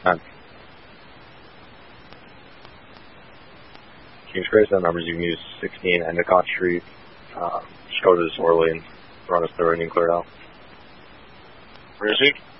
9. Kings Grace, that numbers you can use 16 Endicott Street. Just go to this Orleans, run us through and clear it out. Received.